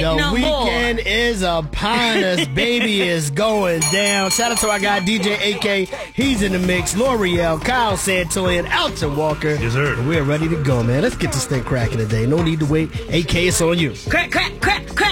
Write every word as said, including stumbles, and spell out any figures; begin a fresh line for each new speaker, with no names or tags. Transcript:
The
no
weekend
more.
is upon us. Baby is going down. Shout out to our guy D J A K. He's in the mix. L'Oreal, Kyle Santillan, Alton Walker.
Yes, sir.
We're ready to go, man. Let's get this thing cracking today. No need to wait. A K, it's on you.
Crack, crack, crack, crack.